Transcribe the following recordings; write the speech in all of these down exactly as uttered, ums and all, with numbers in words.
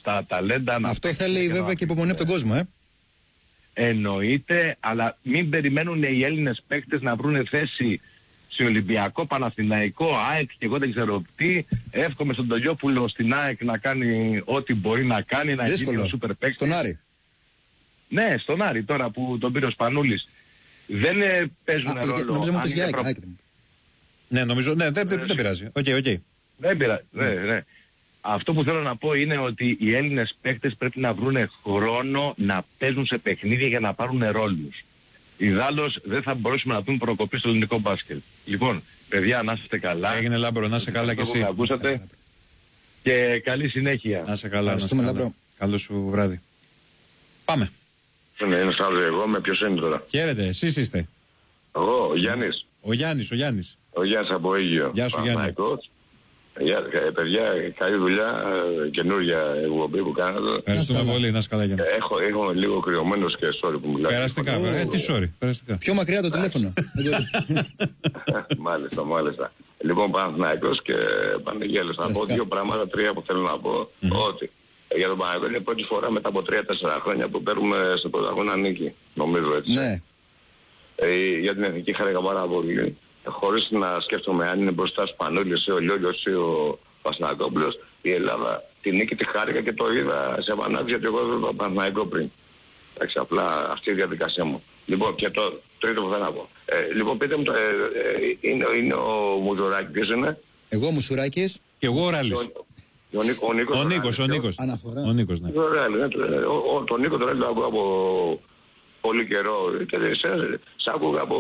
τα ταλέντα. Αυτό θέλει βέβαια και υπομονή από τον κόσμο, ε. Εννοείται, αλλά μην περιμένουν οι Έλληνες παίκτες να βρουν θέση σε Ολυμπιακό, Παναθηναϊκό, ΑΕΚ και εγώ δεν ξέρω τι. Εύχομαι στον Τολιόπουλο στην ΑΕΚ να κάνει ό,τι μπορεί να κάνει, να γίνει ο σούπερ παίκτης. Στον Άρη. Ναι, στον Άρη τώρα που τον πήρε ο Σπανούλης. Δεν ε, παίζουν Α, ρόλο. Νομίζω μου πες για προ... ΑΕΚ. Ναι, νομίζω, ναι, δεν, δεν, δεν πειράζει. Οκ, okay, οκ. Okay. Δεν πειράζει, ναι, ναι. Αυτό που θέλω να πω είναι ότι οι Έλληνες παίκτες πρέπει να βρουν χρόνο να παίζουν σε παιχνίδια για να πάρουν ρόλους. Ιδάλλως δεν θα μπορέσουμε να δούμε προκοπή στο ελληνικό μπάσκετ. Λοιπόν, παιδιά, να είστε καλά. Έγινε Λάμπρο, να είστε καλά και εσύ. Ακούσατε. Και καλή συνέχεια. Να είστε καλά, να είστε καλά. Καλό σου βράδυ. Πάμε. Ναι, είναι στάδιο εγώ, με ποιος είναι τώρα. Χαίρετε, εσείς είστε. Εγώ, ο Γιάννης. Ο Γιάννης, ο Γιάννης. Ο Γιάννης από Αίγυο. Γεια σου Γιάννη. Για, παιδιά, καλή δουλειά, καινούργια εκπομπή που κάνατε. Ευχαριστούμε πολύ, να είσαι καλά Γιάννη. Έχω, έχω λίγο κρυωμένος και sorry που μιλάω. Περαστικά, ε, τι sorry, περαστικά. Πιο μακριά το τηλέφωνο. Μάλιστα, μάλιστα. Λοιπόν, Παναθηναϊκός και Πανεγέλος. Να πω δύο πράγματα, τρία που θέλω να πω. Ότι για τον Παναγιώτο είναι πρώτη φορά μετά από τρία τέσσερα χρόνια που παίρνουμε σε πρωταγώνα νίκη. Νομίζω έτσι. Ναι. Ε, για την εθνική χάρηκα πάρα πολύ. Χωρίς να σκέφτομαι αν είναι μπροστά ο Σπανούλης ή ο Λιόλιος ή ο Πασνακόπουλος, η Ελλάδα τη νίκη τη χάρηκα και το είδα σε επανάληψη γιατί εγώ έβλεπα Παναθηναϊκό πριν. Εντάξει, απλά αυτή η διαδικασία μου. Λοιπόν, και το τρίτο που θέλω να πω. Ε, λοιπόν, πείτε μου, το, ε, ε, είναι, είναι ο Μουζουράκης, ποιος είναι? Εγώ Μουσουράκης. Και εγώ ο Ράλης. Ο, ο, Νίκο, ο Νίκος, ο Νίκος, ο Νίκος. Αναφορά. Ο Νίκος, ναι. Τον Νίκο τον έλεγα από πολύ καιρό και σ' άκουγα από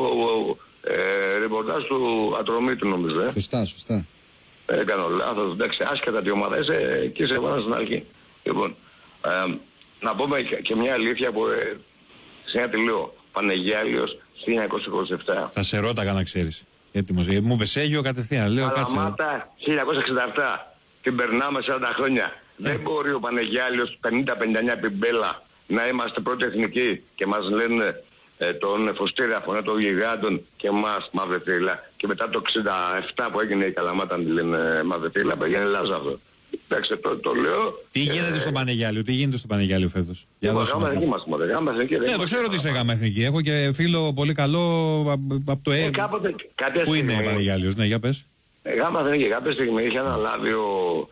ε, ρεπορτάζ του Ατρομήτου νομίζω. Ε. Σωστά, σωστά. Ε, κάνω λάθος, εντάξει, άσχετα τι ομάδα είσαι, εκεί σε έβαλα στην αρχή. Λοιπόν, ε, να πούμε και, και μια αλήθεια που ε, σε ένα τελείο, Πανεγιάλιος χίλια εννιακόσια είκοσι επτά. Θα σε ρώταγα να ξέρεις. Έτοιμος, γιατί μου Βεσέγιο κατευθείαν, λέω κάτσε. Καλαμάτα χίλια εννιακόσια εξήντα επτά, την περνάμε σαράντα χρόνια. Ε. Δεν μπορεί ο Πανεγιάλιος πενήντα πενήντα εννιά πιμπέλα να είμαστε πρώτη εθνική και μας λένε ε, τον Φωστήρα φωνά των γιγάντων και μας μαύρη θύλα και μετά το εξήντα επτά που έγινε η Καλαμάτα αν τη λένε μαύρη θύλα πήγαινε Ελλάζα αυτό. Εντάξει, το, το λέω. Τι γίνεται ε, στο Πανεγιάλιο, τι γίνεται στο Πανεγιάλιο φέτος? Για γάμα εθνική μας μωρέ, γάμα εθνική. Ναι, το ξέρω ότι είστε γάμα εθνική, έχω και φίλο πολύ καλό από το ΕΕ. Πού είναι ο Πανεγιάλιος, ναι, για πες. Ε, γάμα εθνική, κάποια στιγμή είχε αναλάβει ο,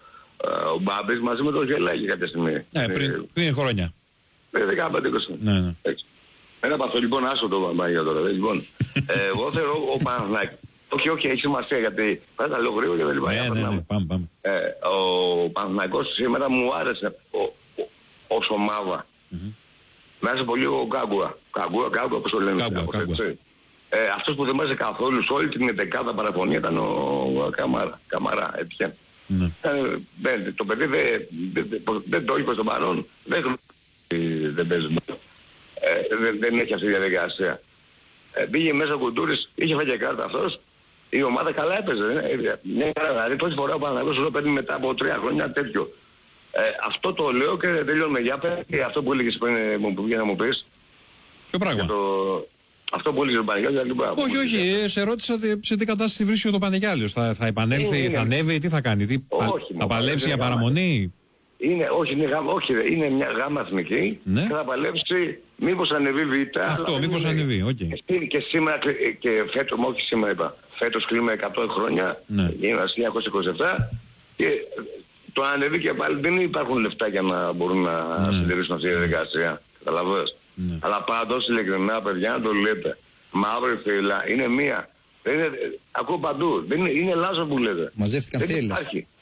ο Μπάμπης μαζί με τον Γελάκη κάποια στιγμή. Ναι, πριν, πριν χρόνια. δεκαπέντε είκοσι. Ναι, ναι. Ένα από αυτό λοιπόν, άσο το Παναγία τώρα. Λοιπόν, ε, εγώ θεωρώ ο Παναθηναϊκός. Όχι, όχι, έχει σημασία γιατί θα τα λέω γρήγορα και δεν λοιπά. Ναι, ναι, ναι, πάμε, πάμε. Ε, ο Παναθηναϊκός σήμερα μου άρεσε ο, ο, ως ομάδα. Mm-hmm. Μ' άρεσε πολύ ο Κάγκουα. Κάγκουα, Κάγκουα, όπως το λένε. Κάγκουα, Κάγκουα. Ε, αυτός που δεν μ' άρεσε καθόλου σε όλη την δεκάδα παραφωνία ήταν ο, ο Καμάρα. Καμάρα, έτσι. Mm-hmm. Ε, δεν, το παιδί δεν δε, δε, δε το έχει προς τον παρόν. Δεν, δεν παίζει μόνο. Ε, δεν, δεν έχει αυτή τη διαδικασία. Ε, πήγε μέσα ο Κουντούρης, είχε φάει και κάρτα αυτός. Η ομάδα καλά έπαιζε. Ε, μια χαρά, δηλαδή πρώτη φορά ο Παναγιώτης εδώ παίρνει μετά από τρία χρόνια τέτοιο. Ε, αυτό το λέω και τελειώνουμε. Για πέρα και αυτό που έλεγες πριν που πήγε να μου πεις. Ποιο πράγμα? Το, αυτό που έλεγες ο Παναγιώτης. Όχι, όχι, σε ρώτησα σε τι κατάσταση βρίσκει το Πανεγιάλιος. Θα, θα επανέλθει, είναι, θα ανέβει, τι θα κάνει, τι, όχι, θα παλέψει για παραμονή. Είναι, όχι, είναι, γάμα, όχι, είναι μια γάμα εθνική ναι. Και θα παλέψει μήπως ανεβεί β'. Αυτό, μήπως ανεβεί, οκ. Okay. Και, και σήμερα και φέτος, όχι σήμερα είπα, φέτος κλείνουμε εκατό χρόνια, ναι. Γίναμε χίλια εννιακόσια είκοσι επτά και το ανεβεί και πάλι δεν υπάρχουν λεφτά για να μπορούν να ναι. Συντηρήσουν αυτή τη διαδικασία. Καταλαβαίνεις. Ναι. Αλλά πάντως ειλικρινά παιδιά να το λέτε, μαύρη φύλλα είναι μία. Είναι, ακούω παντού, δεν είναι, είναι Ελλάζα που λέτε. Μαζεύτηκαν φύλλες.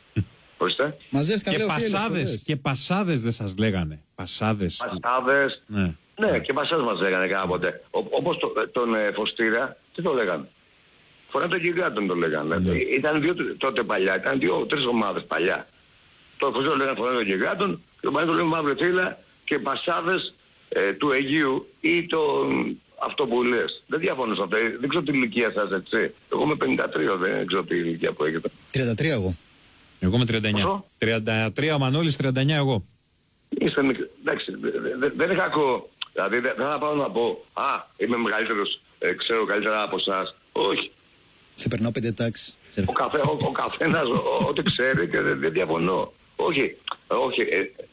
Μαζεύτηκαν και πασάδες, και πασάδες δεν σας λέγανε. Πασάδες. Πασάδες. Ναι, ναι και πασάδες μας λέγανε κάποτε. Όπως το, τον ε, Φωστήρα, τι το λέγανε. Φορά των γιγάντων το λέγανε. Ναι. Ήταν δύο τότε παλιά, ήταν δύο-τρεις ομάδες παλιά. Το Φωστήρα το λέγανε φορά των γιγάντων, και το παλιά το λέγανε μαύρη θύλα και πασάδες ε, του Αιγείου ή το, αυτό που λες. Δεν διαφωνώ σε αυτό. Δεν ξέρω την ηλικία σας έτσι. Εγώ είμαι πενήντα τρία, δεν ξέρω την ηλικία που έχετε. τριάντα τρία εγώ. Εγώ είμαι τριάντα εννιά. Πόσο? τριάντα τρία ο Μανώλης, τριάντα εννιά εγώ. Είστε μικροί. Εντάξει, δεν δε είναι κακό. Δηλαδή δεν θα πάω να πω, α, είμαι μεγαλύτερος, ε, ξέρω καλύτερα από εσάς. Όχι. Σε περνάω πέντε τάξεις. Ο, καφέ, ο, ο καθένας ό,τι ξέρει και δεν, δεν διαφωνώ. Όχι, όχι. Ε,